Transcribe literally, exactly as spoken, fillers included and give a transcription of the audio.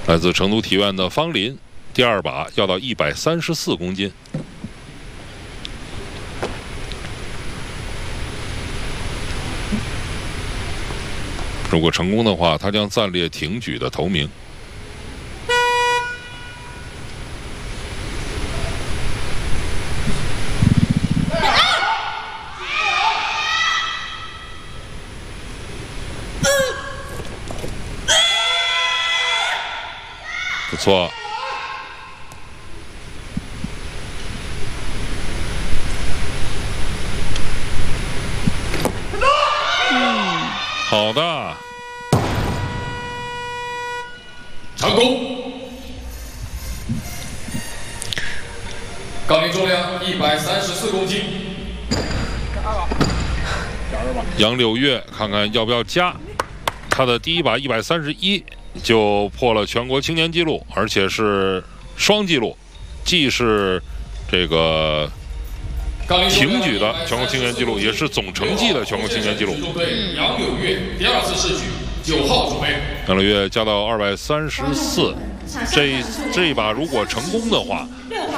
来自成都体院的方林，第二把要到一百三十四公斤。如果成功的话，他将暂列挺举的头名。不错。 好的， 成功。杠铃重量一百三十四公斤。 杨柳月看看要不要加，他的第一把一百三十一就破了全国青年纪录，而且是双纪录，既是这个。 挺举的全国青年纪录，也是总成绩的全国青年纪录。 对，杨柳月第二次试举，九号准备。 杨柳月加到二百三十四，这这一把如果成功的话，